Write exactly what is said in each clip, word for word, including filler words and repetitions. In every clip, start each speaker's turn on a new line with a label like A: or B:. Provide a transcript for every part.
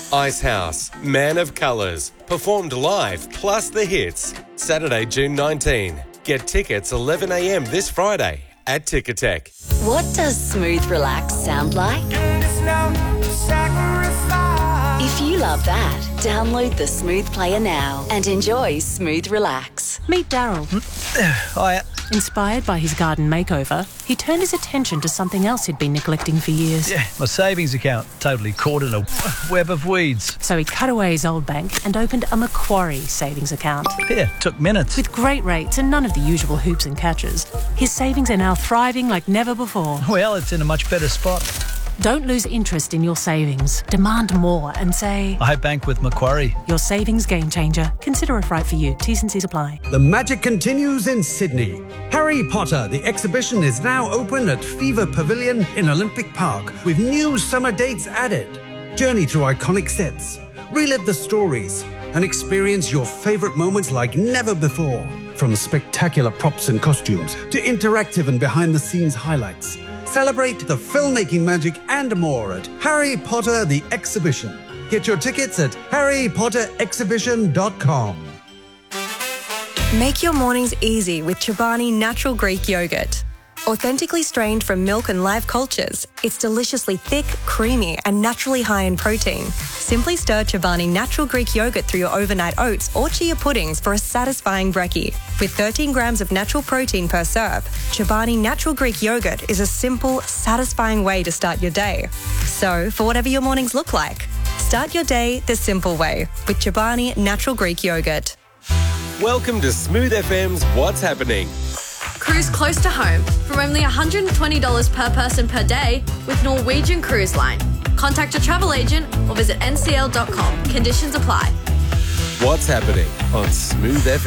A: Icehouse, Man of Colours, performed live plus the hits. Saturday, June nineteenth. Get tickets eleven a m this Friday at Ticketek.
B: What does smooth relax sound like? If you love that, download the Smooth Player now and enjoy Smooth Relax.
C: Meet Daryl.
D: Hiya.
C: Inspired by his garden makeover, he turned his attention to something else he'd been neglecting for years.
D: Yeah, my savings account totally caught in a web of weeds.
C: So he cut away his old bank and opened a Macquarie savings account.
D: Yeah, took minutes.
C: With great rates and none of the usual hoops and catches, his savings are now thriving like never before.
D: Well, it's in a much better spot.
C: Don't lose interest in your savings. Demand more and say,
D: I bank with Macquarie.
C: Your savings game changer. Consider if right for you. T's and C's apply.
E: The magic continues in Sydney. Harry Potter, the exhibition, is now open at Fever Pavilion in Olympic Park with new summer dates added. Journey through iconic sets, relive the stories, and experience your favourite moments like never before. From spectacular props and costumes to interactive and behind-the-scenes highlights. Celebrate the filmmaking magic and more at Harry Potter the Exhibition. Get your tickets at harry potter exhibition dot com.
F: Make your mornings easy with Chobani Natural Greek Yogurt. Authentically strained from milk and live cultures, it's deliciously thick, creamy and naturally high in protein. Simply stir Chobani Natural Greek Yogurt through your overnight oats or chia puddings for a satisfying brekkie. With thirteen grams of natural protein per serve, Chobani Natural Greek Yogurt is a simple, satisfying way to start your day. So, for whatever your mornings look like, start your day the simple way with Chobani Natural Greek Yogurt.
A: Welcome to Smooth F M's What's Happening.
G: Cruise close to home from only one hundred twenty dollars per person per day with Norwegian Cruise Line. Contact your travel agent or visit n c l dot com. Conditions apply.
A: What's Happening on Smooth F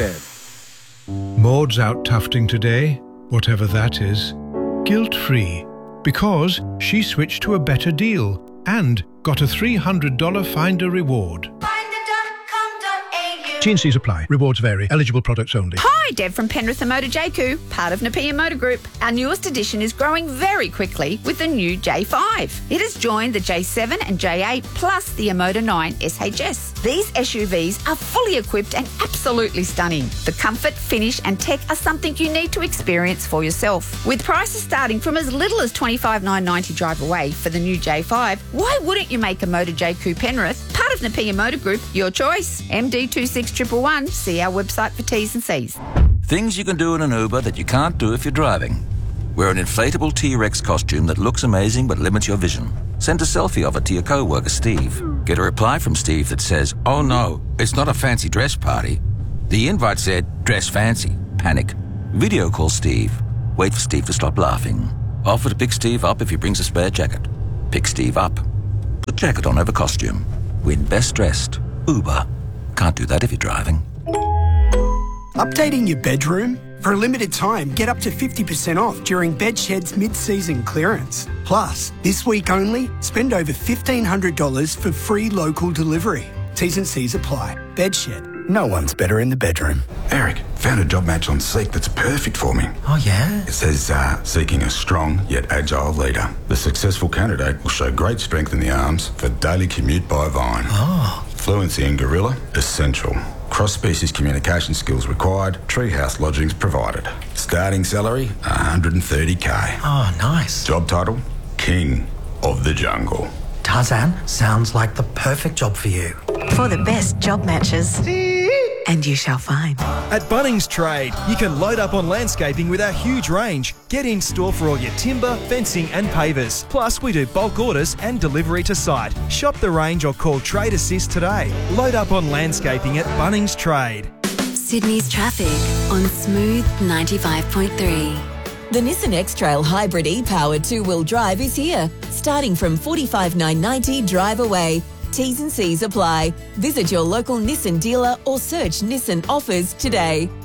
A: M.
H: Maud's out tufting today, whatever that is, guilt-free, because she switched to a better deal and got a three hundred dollars Finder reward. T and C's apply. Rewards vary. Eligible products only.
I: Hi, Deb from Penrith and Motor J Q, part of Napier Motor Group. Our newest edition is growing very quickly with the new J five. It has joined the J seven and J eight plus the Emoda nine S H S. These S U Vs are fully equipped and absolutely stunning. The comfort, finish and tech are something you need to experience for yourself. With prices starting from as little as twenty-five thousand nine hundred ninety dollars drive away for the new J five, why wouldn't you make a Motor J Q Penrith, part of Napier Motor Group, your choice? M D two six one one one. See our website for T's and C's.
J: Things you can do in an Uber that you can't do if you're driving. Wear an inflatable T-Rex costume that looks amazing but limits your vision. Send a selfie of it to your co-worker Steve. Get a reply from Steve that says, oh no, it's not a fancy dress party. The invite said, dress fancy. Panic. Video call Steve. Wait for Steve to stop laughing. Offer to pick Steve up if he brings a spare jacket. Pick Steve up. Put jacket on over costume. Win best dressed. Uber. Can't do that if you're driving.
K: Updating your bedroom? For a limited time, get up to fifty percent off during Bedshed's mid-season clearance. Plus, this week only, spend over fifteen hundred dollars for free local delivery. T's and C's apply. Bedshed. No one's better in the bedroom.
L: Eric, found a job match on Seek that's perfect for me.
M: Oh, yeah?
L: It says, uh, seeking a strong yet agile leader. The successful candidate will show great strength in the arms for daily commute by Vine.
M: Oh.
L: Fluency in Gorilla, essential. Cross-species communication skills required. Treehouse lodgings provided. Starting salary, one hundred thirty K.
M: Oh, nice.
L: Job title, King of the Jungle.
M: Tarzan, sounds like the perfect job for you.
N: For the best job matches. And you shall find.
O: At Bunnings Trade, you can load up on landscaping with our huge range. Get in store for all your timber, fencing and pavers. Plus, we do bulk orders and delivery to site. Shop the range or call Trade Assist today. Load up on landscaping at Bunnings Trade.
B: Sydney's traffic on Smooth ninety-five point three.
P: The Nissan X-Trail Hybrid e-powered two-wheel drive is here, starting from forty-five thousand nine hundred ninety dollars drive away. T's and C's apply. Visit your local Nissan dealer or search Nissan offers today.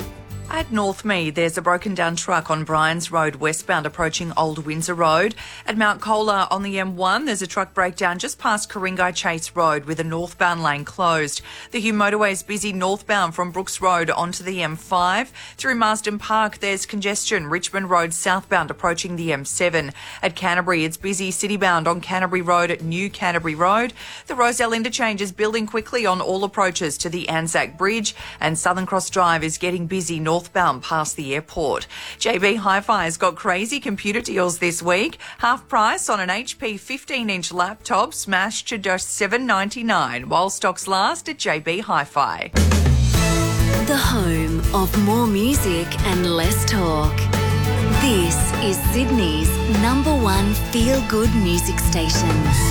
Q: At Northmead, there's a broken down truck on Bryans Road westbound approaching Old Windsor Road. At Mount Colah on the M one, there's a truck breakdown just past Ku-ring-gai Chase Road with a northbound lane closed. The Hume Motorway is busy northbound from Brooks Road onto the M five. Through Marsden Park, there's congestion. Richmond Road southbound approaching the M seven. At Canterbury, it's busy citybound on Canterbury Road at New Canterbury Road. The Roselle Interchange is building quickly on all approaches to the Anzac Bridge, and Southern Cross Drive is getting busy northbound past the airport. J B Hi-Fi has got crazy computer deals this week. Half price on an H P fifteen inch laptop smashed to just seven dollars ninety-nine while stocks last at J B Hi-Fi.
B: The home of more music and less talk. This is Sydney's number one feel-good music station.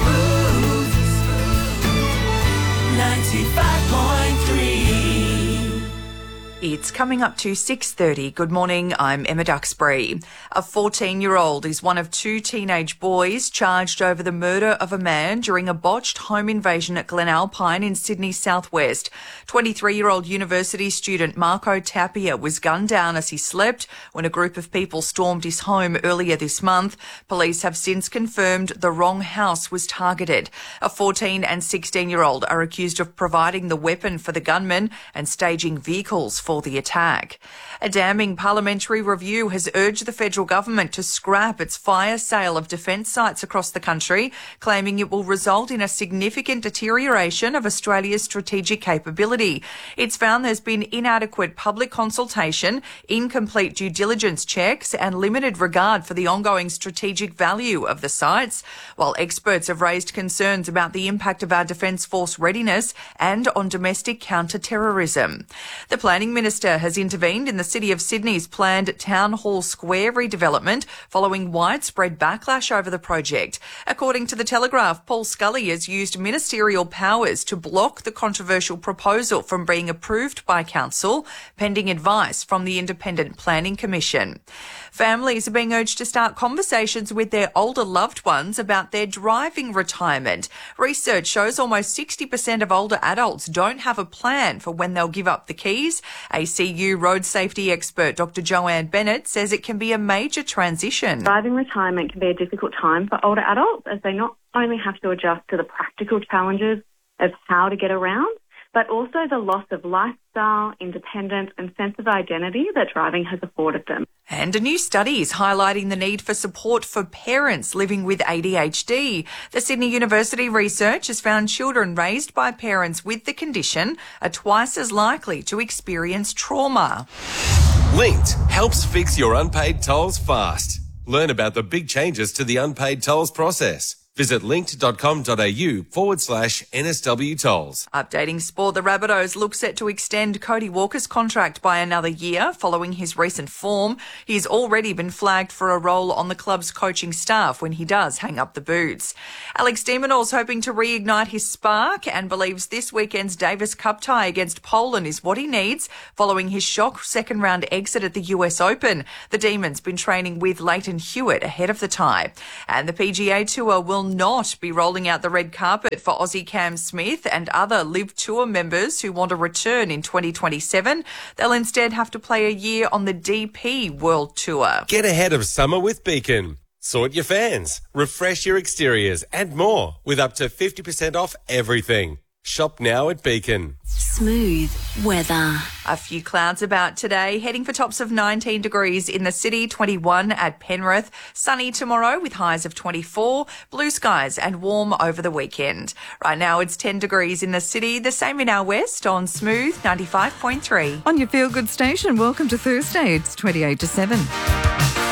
R: ninety-five point three.
Q: It's coming up to six thirty. Good morning, I'm Emma Duxbury. A fourteen-year-old is one of two teenage boys charged over the murder of a man during a botched home invasion at Glen Alpine in Sydney's southwest. twenty-three-year-old university student Marco Tapia was gunned down as he slept when a group of people stormed his home earlier this month. Police have since confirmed the wrong house was targeted. A fourteen and sixteen-year-old are accused of providing the weapon for the gunman and staging vehicles for the attack. A damning parliamentary review has urged the federal government to scrap its fire sale of defence sites across the country, claiming it will result in a significant deterioration of Australia's strategic capability. It's found there's been inadequate public consultation, incomplete due diligence checks and limited regard for the ongoing strategic value of the sites, while experts have raised concerns about the impact of our Defence Force readiness and on domestic counter-terrorism. The Planning Minister has intervened in the City of Sydney's planned Town Hall Square redevelopment following widespread backlash over the project. According to The Telegraph, Paul Scully has used ministerial powers to block the controversial proposal from being approved by Council, pending advice from the Independent Planning Commission. Families are being urged to start conversations with their older loved ones about their driving retirement. Research shows almost sixty percent of older adults don't have a plan for when they'll give up the keys. A C U road safety expert Doctor Joanne Bennett says it can be a major transition.
S: Driving retirement can be a difficult time for older adults as they not only have to adjust to the practical challenges of how to get around, but also the loss of lifestyle, independence and sense of identity that driving has afforded them.
Q: And a new study is highlighting the need for support for parents living with A D H D. The Sydney University research has found children raised by parents with the condition are twice as likely to experience trauma.
A: Linked helps fix your unpaid tolls fast. Learn about the big changes to the unpaid tolls process. Visit linked.com.au forward slash NSW tolls.
Q: Updating sport, the Rabbitohs look set to extend Cody Walker's contract by another year following his recent form. He's already been flagged for a role on the club's coaching staff when he does hang up the boots. Alex de Minaur's hoping to reignite his spark and believes this weekend's Davis Cup tie against Poland is what he needs following his shock second round exit at the U S Open. The Demon's been training with Leighton Hewitt ahead of the tie. And the P G A Tour will not be rolling out the red carpet for Aussie Cam Smith and other Live Tour members who want to return in twenty twenty-seven. They'll instead have to play a year on the D P World Tour.
A: Get ahead of summer with Beacon. Sort your fans, refresh your exteriors and more with up to fifty percent off everything. Shop now at Beacon.
B: Smooth weather.
Q: A few clouds about today, heading for tops of nineteen degrees in the city, twenty-one at Penrith. Sunny tomorrow with highs of twenty-four, blue skies and warm over the weekend. Right now it's ten degrees in the city, the same in our west on Smooth ninety-five point three.
T: On your Feel Good station, welcome to Thursday. It's twenty-eight to seven.